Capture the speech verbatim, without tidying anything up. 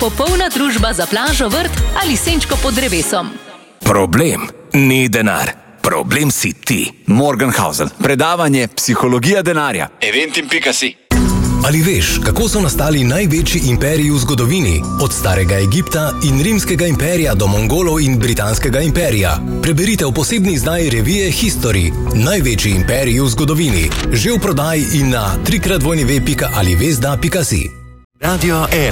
popolna družba za plažo, vrt ali senčko pod drevesom. Problem ni denar. Problem si ti. Morgenhausen. Predavanje Psihologija denarja. Eventim pika si. Ali veš, kako so nastali največji imperiji v zgodovini? Od starega Egipta in rimskega imperija do Mongolov in britanskega imperija. Preberite v posebni izdaji revije History. Največji imperiji v zgodovini. Že v prodaji in na w w w pika alivezda pika si. Radio ena.